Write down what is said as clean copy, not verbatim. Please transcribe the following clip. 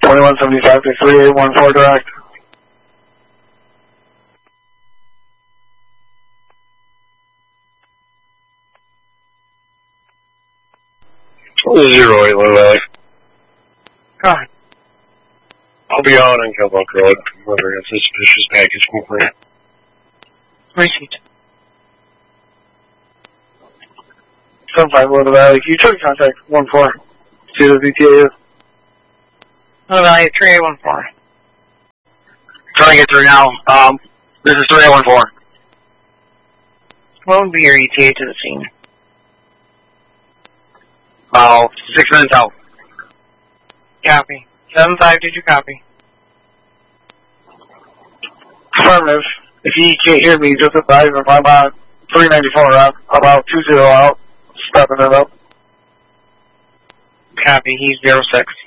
2175 to 3814 direct. Zero 8 Lone Valley. Go ahead. I'll be on Cowbuck Road. Whoever gets a suspicious package from me. Receipt. 75 Lone Valley. Can you try to contact 14? See the VTA is. Lone Valley 3814. Trying to get through now. This is 3814. What would be your ETA to the scene? About 6 minutes out. Copy. 75, did you copy? Affirmative. If you can't hear me, just advise if I'm on 394 out, about 20 out, stepping it up. Copy, he's 06.